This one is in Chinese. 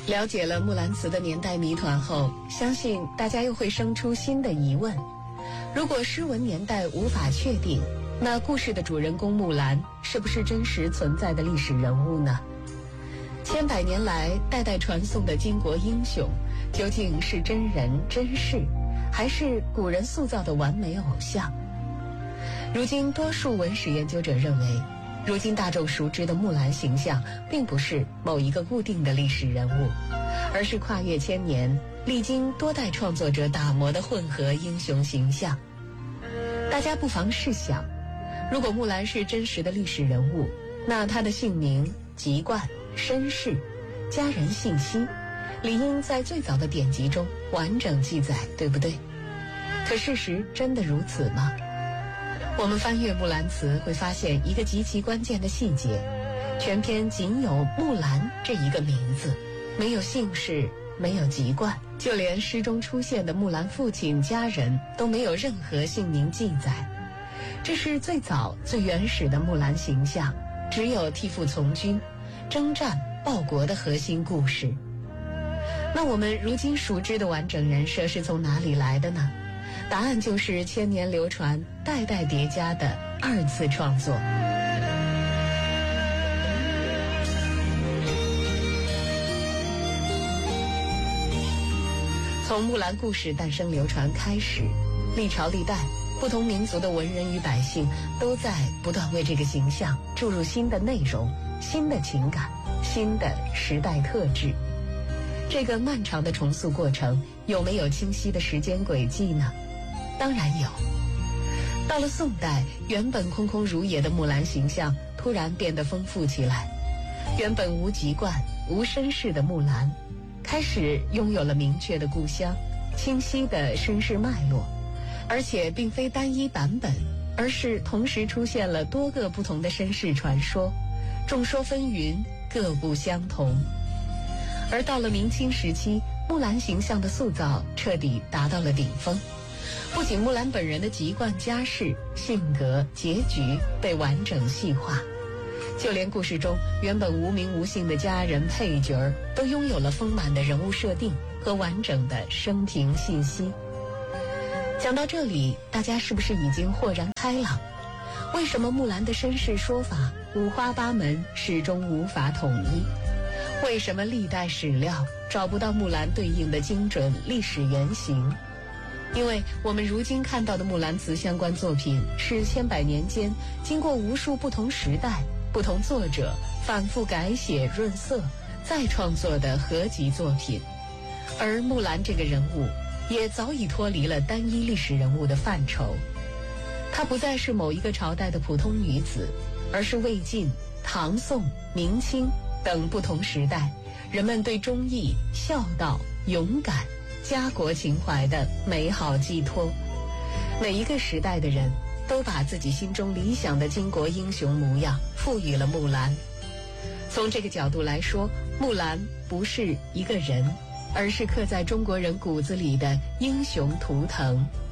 了解了木兰辞的年代谜团后，相信大家又会生出新的疑问。如果诗文年代无法确定，那故事的主人公木兰是不是真实存在的历史人物呢？千百年来代代传颂的巾帼英雄，究竟是真人真事，还是古人塑造的完美偶像？如今多数文史研究者认为，如今大众熟知的木兰形象并不是某一个固定的历史人物，而是跨越千年，历经多代创作者打磨的混合英雄形象。大家不妨试想，如果木兰是真实的历史人物，那她的姓名、籍贯、身世、家人信息，理应在最早的典籍中完整记载，对不对？可事实真的如此吗？我们翻阅《木兰辞》会发现一个极其关键的细节，全篇仅有木兰这一个名字，没有姓氏，没有籍贯，就连诗中出现的木兰父亲家人都没有任何姓名记载。这是最早最原始的木兰形象，只有替父从军、征战报国的核心故事。那我们如今熟知的完整人设是从哪里来的呢？答案就是千年流传、代代叠加的二次创作。从木兰故事诞生流传开始，历朝历代不同民族的文人与百姓都在不断为这个形象注入新的内容、新的情感、新的时代特质。这个漫长的重塑过程有没有清晰的时间轨迹呢？当然有。到了宋代，原本空空如也的木兰形象突然变得丰富起来。原本无籍贯、无身世的木兰，开始拥有了明确的故乡、清晰的身世脉络，而且并非单一版本，而是同时出现了多个不同的身世传说，众说纷纭，各不相同。而到了明清时期，木兰形象的塑造彻底达到了顶峰。不仅木兰本人的籍贯、家世、性格、结局被完整细化，就连故事中原本无名无姓的家人配角都拥有了丰满的人物设定和完整的生平信息。讲到这里，大家是不是已经豁然开朗？为什么木兰的身世说法五花八门，始终无法统一？为什么历代史料找不到木兰对应的精准历史原型？因为我们如今看到的木兰辞相关作品是千百年间经过无数不同时代、不同作者反复改写、润色再创作的合集作品，而木兰这个人物也早已脱离了单一历史人物的范畴。她不再是某一个朝代的普通女子，而是魏晋、唐宋、明清等不同时代人们对忠义、孝道、勇敢、家国情怀的美好寄托。每一个时代的人都把自己心中理想的巾帼英雄模样赋予了木兰。从这个角度来说，木兰不是一个人，而是刻在中国人骨子里的英雄图腾。